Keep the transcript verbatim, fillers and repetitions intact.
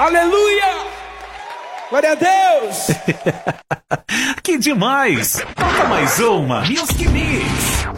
Aleluia! Glória a Deus! Que demais! Toca mais uma, Music Mix!